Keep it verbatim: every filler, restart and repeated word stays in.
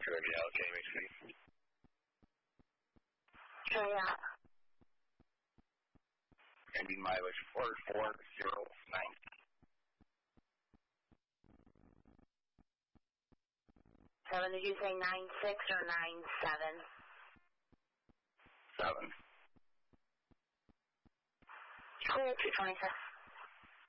Caribbean, Jamie Street. Sure, yeah. Ending mileage four four zero nine. Seven, did you say nine six or nine seven? Seven. Clear two twenty-seven.